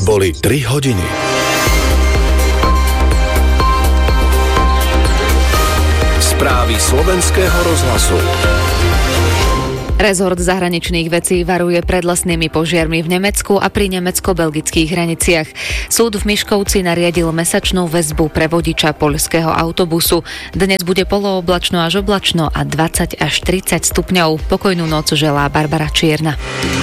boli 3 hodiny. Správy slovenského rozhlasu. Rezort zahraničných vecí varuje pred lesnými požiarmi v Nemecku a pri nemecko-belgických hraniciach. Súd v Miškovci nariadil mesačnú väzbu pre vodiča poľského autobusu. Dnes bude polooblačno až oblačno a 20 až 30 stupňov. Pokojnú noc želá Barbara Čierna.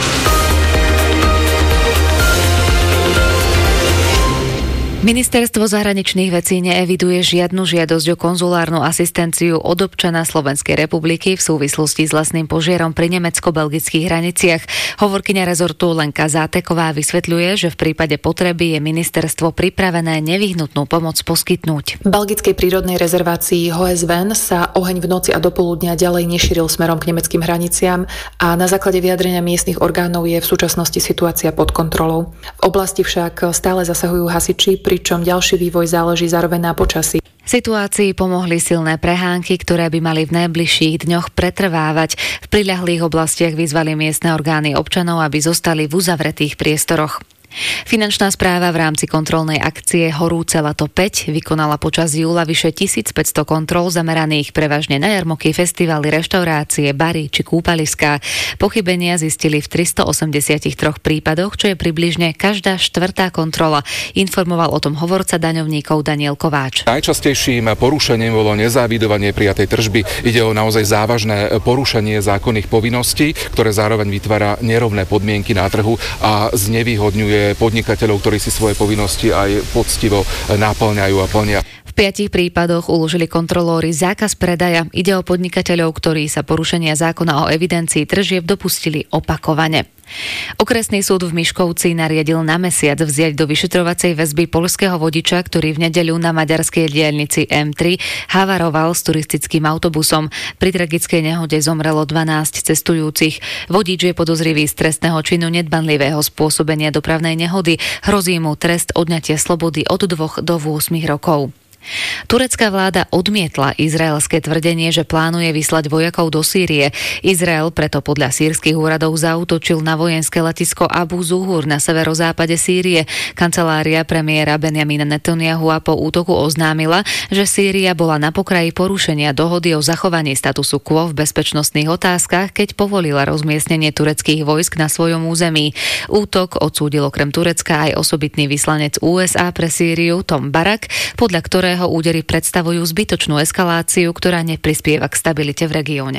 Ministerstvo zahraničných vecí neeviduje žiadnu žiadosť o konzulárnu asistenciu od občana Slovenskej republiky v súvislosti s lesným požiarom pri nemecko-belgických hraniciach. Hovorkyňa rezortu Lenka Záteková vysvetľuje, že v prípade potreby je ministerstvo pripravené nevyhnutnú pomoc poskytnúť. V belgickej prírodnej rezervácii Hohes-Ven sa oheň v noci a dopoludnia ďalej nešíril smerom k nemeckým hraniciam a na základe vyjadrenia miestnych orgánov je v súčasnosti situácia pod kontrolou. V oblasti však stále zasahujú hasiči, pričom ďalší vývoj záleží zároveň na počasí. Situácii pomohli silné prehánky, ktoré by mali v najbližších dňoch pretrvávať. V priľahlých oblastiach vyzvali miestne orgány občanov, aby zostali v uzavretých priestoroch. Finančná správa v rámci kontrolnej akcie Horúce lato 5 vykonala počas júla vyše 1500 kontrol zameraných prevažne na jarmoky, festivaly, reštaurácie, bary či kúpaliská. Pochybenia zistili v 383 prípadoch, čo je približne každá štvrtá kontrola. Informoval o tom hovorca daňovníkov Daniel Kováč. Najčastejším porušením bolo nezávidovanie prijatej tržby. Ide o naozaj závažné porušenie zákonných povinností, ktoré zároveň vytvára nerovné podmienky na trhu a znevýhodňuje podnikateľov, ktorí si svoje povinnosti aj poctivo naplňajú a plnia. V 5 prípadoch uložili kontrolóri zákaz predaja. Ide o podnikateľov, ktorí sa porušenia zákona o evidencii tržieb dopustili opakovane. Okresný súd v Miškovci nariadil na mesiac vziať do vyšetrovacej väzby poľského vodiča, ktorý v nedeľu na maďarskej diaľnici M3 havaroval s turistickým autobusom. Pri tragickej nehode zomrelo 12 cestujúcich. Vodič je podozrivý z trestného činu nedbanlivého spôsobenia dopravnej nehody. Hrozí mu trest odňatia slobody od 2 do 8 rokov. Turecká vláda odmietla izraelské tvrdenie, že plánuje vyslať vojakov do Sýrie. Izrael preto podľa sýrskych úradov zaútočil na vojenské letisko Abu Zuhur na severozápade Sýrie. Kancelária premiéra Benjamina Netanyahu po útoku oznámila, že Sýria bola na pokraji porušenia dohody o zachovaní statusu quo v bezpečnostných otázkach, keď povolila rozmiestnenie tureckých vojsk na svojom území. Útok odsúdil okrem Turecka aj osobitný vyslanec USA pre Sýriu Tom Barak, podľa ktorého údery predstavujú zbytočnú eskaláciu, ktorá neprispieva k stabilite v regióne.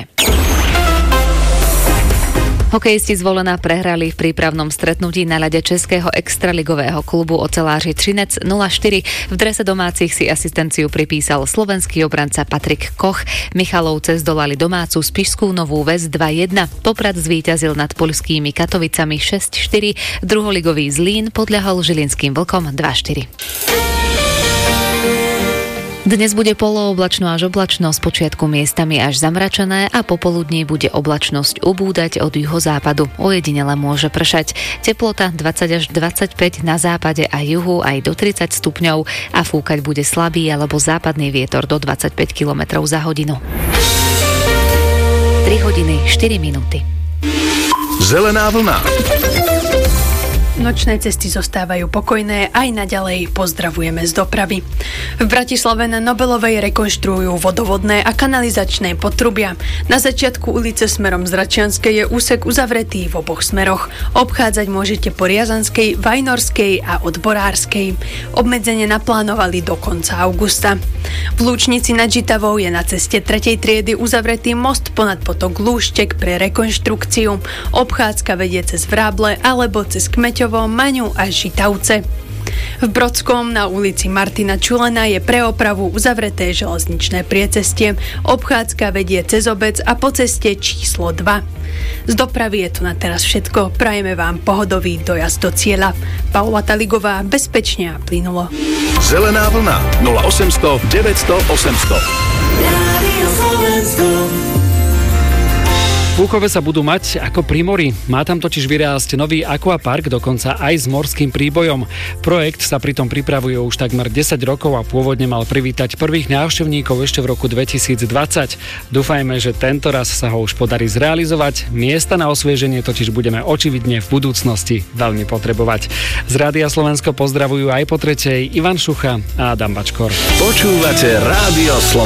Hokejisti Zvolena prehrali v prípravnom stretnutí na ľade českého extraligového klubu Oceláři Třinec 0-4. V drese domácich si asistenciu pripísal slovenský obranca Patrik Koch. Michalovce zdolali domácu Spišskú Novú Ves 2-1. Poprad zvíťazil nad poľskými Katovicami 6-4. Druholigový Zlín podľahol žilinským Vlkom 2-4. Dnes bude polooblačno až oblačno, spočiatku miestami až zamračené a popoludní bude oblačnosť ubúdať od juhozápadu. Ojedinele môže pršať. Teplota 20 až 25 na západe a juhu aj do 30 stupňov a fúkať bude slabý alebo západný vietor do 25 km za hodinu. 3 hodiny 4 minúty. Zelená vlna. Nočné cesty zostávajú pokojné, aj naďalej pozdravujeme z dopravy. V Bratislave na Nobelovej rekonštruujú vodovodné a kanalizačné potrubia. Na začiatku ulice smerom z Račianskej je úsek uzavretý v oboch smeroch. Obchádzať môžete po Riazanskej, Vajnorskej a Odborárskej. Obmedzenie naplánovali do konca augusta. V Lúčnici nad Žitavou je na ceste 3. triedy uzavretý most ponad potok Lúštek pre rekonštrukciu. Obchádzka vedie cez Vráble alebo cez Kmeťov, Maňu a Žitavce. V Brodskom na ulici Martina Čulena je pre opravu uzavreté železničné priecestie. Obchádzka vedie cez obec a po ceste číslo 2. Z dopravy je to na teraz všetko. Prajeme vám pohodový dojazd do cieľa. Paula Taligová, bezpečne a plynulo. Zelená vlna 0800 900 800. Púchove sa budú mať ako pri mori. Má tam totiž vyrásť nový aquapark, dokonca aj s morským príbojom. Projekt sa pritom pripravuje už takmer 10 rokov a pôvodne mal privítať prvých návštevníkov ešte v roku 2020. Dúfajme, že tento raz sa ho už podarí zrealizovať. Miesta na osvieženie totiž budeme očividne v budúcnosti veľmi potrebovať. Z Rádia Slovensko pozdravujú aj po tretej Ivan Šucha a Adam Bačkor. Počúvate Rádio Slovensko.